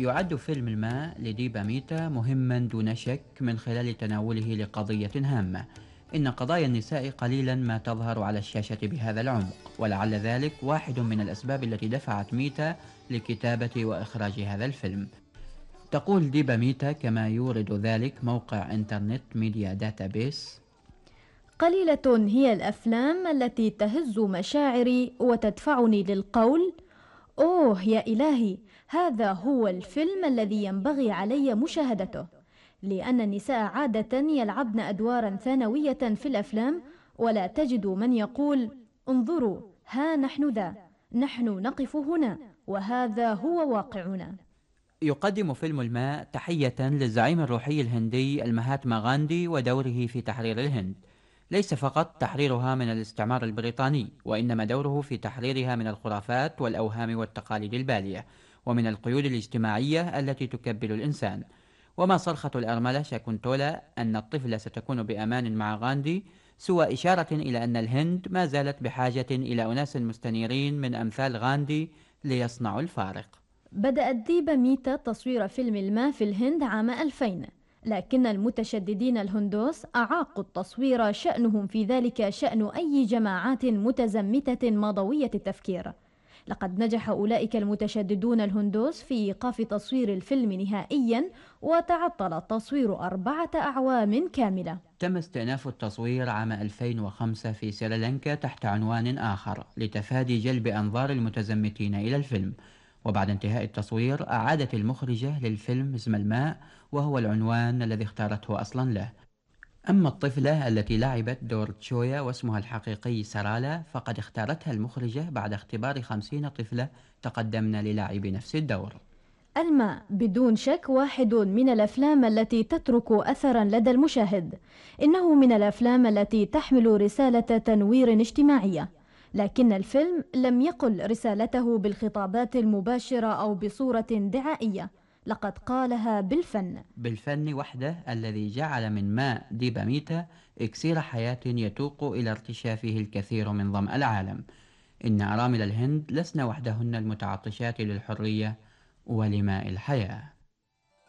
يعد فيلم الماء لديبا ميتا مهما دون شك من خلال تناوله لقضية هامة. إن قضايا النساء قليلا ما تظهر على الشاشة بهذا العمق، ولعل ذلك واحد من الأسباب التي دفعت ميتا لكتابة وإخراج هذا الفيلم. تقول ديبا ميتا كما يورد ذلك موقع إنترنت ميديا داتابيس: قليلة هي الأفلام التي تهز مشاعري وتدفعني للقول: أوه يا إلهي، هذا هو الفيلم الذي ينبغي علي مشاهدته. لأن النساء عادة يلعبن أدوارا ثانوية في الأفلام، ولا تجد من يقول: انظروا، ها نحن ذا، نحن نقف هنا، وهذا هو واقعنا. يقدم فيلم الماء تحية للزعيم الروحي الهندي المهاتما غاندي ودوره في تحرير الهند. ليس فقط تحريرها من الاستعمار البريطاني، وإنما دوره في تحريرها من الخرافات والأوهام والتقاليد البالية، ومن القيود الاجتماعية التي تكبل الإنسان. وما صرخة الأرملة شاكونتولا أن الطفلة ستكون بأمان مع غاندي سوى إشارة إلى أن الهند ما زالت بحاجة إلى أناس مستنيرين من أمثال غاندي ليصنعوا الفارق. بدأت ديبا ميتا تصوير فيلم الماء في الهند عام 2000، لكن المتشددين الهندوس أعاقوا التصوير، شأنهم في ذلك شأن أي جماعات متزمتة ماضوية التفكير. لقد نجح أولئك المتشددون الهندوس في إيقاف تصوير الفيلم نهائيا، وتعطل التصوير 4 أعوام كاملة. تم استئناف التصوير عام 2005 في سريلانكا تحت عنوان آخر لتفادي جلب أنظار المتزمتين إلى الفيلم. وبعد انتهاء التصوير أعادت المخرجة للفيلم اسم الماء، وهو العنوان الذي اختارته أصلا له. أما الطفلة التي لعبت دور تشويا واسمها الحقيقي سرالا، فقد اختارتها المخرجة بعد اختبار 50 طفلة تقدمن للعب نفس الدور. الماء بدون شك واحد من الأفلام التي تترك أثرا لدى المشاهد. إنه من الأفلام التي تحمل رسالة تنوير اجتماعية، لكن الفيلم لم يقل رسالته بالخطابات المباشرة أو بصورة دعائية، لقد قالها بالفن وحده الذي جعل من ماء ديبا ميتا إكسير حياة يتوق إلى ارتشافه الكثير من ظمأ العالم. إن أرامل الهند لسن وحدهن المتعطشات للحرية ولماء الحياة.